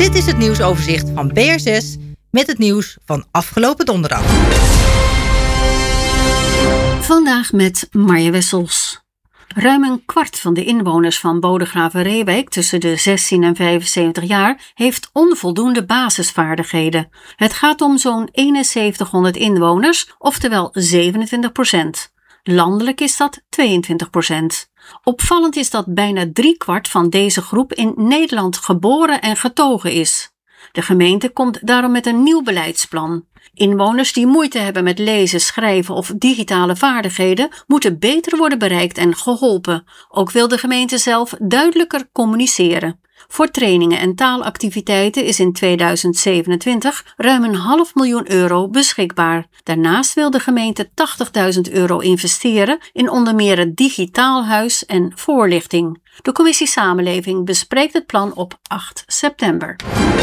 Dit is het nieuwsoverzicht van BR6 met het nieuws van afgelopen donderdag. Vandaag met Marje Wessels. Ruim een kwart van de inwoners van Bodegraven-Reewijk tussen de 16 en 75 jaar heeft onvoldoende basisvaardigheden. Het gaat om zo'n 7100 inwoners, oftewel 27%. Landelijk is dat 22%. Opvallend is dat bijna 3/4 van deze groep in Nederland geboren en getogen is. De gemeente komt daarom met een nieuw beleidsplan. Inwoners die moeite hebben met lezen, schrijven of digitale vaardigheden moeten beter worden bereikt en geholpen. Ook wil de gemeente zelf duidelijker communiceren. Voor trainingen en taalactiviteiten is in 2027 ruim €500.000 beschikbaar. Daarnaast wil de gemeente €80.000 investeren in onder meer het digitaal huis en voorlichting. De commissie Samenleving bespreekt het plan op 8 september.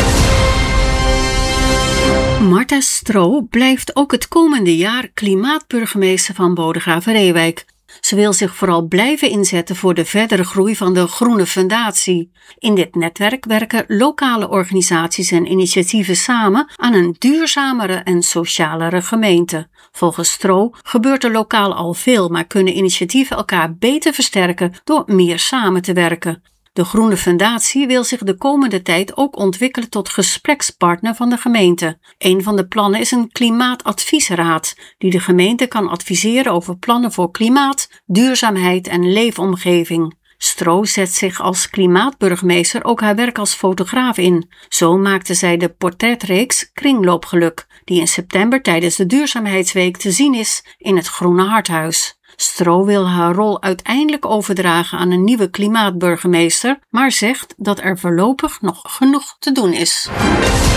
Marta Stro blijft ook het komende jaar klimaatburgemeester van Bodegraven-Reewijk. Ze wil zich vooral blijven inzetten voor de verdere groei van de Groene Fundatie. In dit netwerk werken lokale organisaties en initiatieven samen aan een duurzamere en socialere gemeente. Volgens Stro gebeurt er lokaal al veel, maar kunnen initiatieven elkaar beter versterken door meer samen te werken. De Groene Fundatie wil zich de komende tijd ook ontwikkelen tot gesprekspartner van de gemeente. Een van de plannen is een klimaatadviesraad, die de gemeente kan adviseren over plannen voor klimaat, duurzaamheid en leefomgeving. Stro zet zich als klimaatburgemeester ook haar werk als fotograaf in. Zo maakte zij de portretreeks Kringloopgeluk, die in september tijdens de Duurzaamheidsweek te zien is in het Groene Harthuis. Stro wil haar rol uiteindelijk overdragen aan een nieuwe klimaatburgemeester, maar zegt dat er voorlopig nog genoeg te doen is.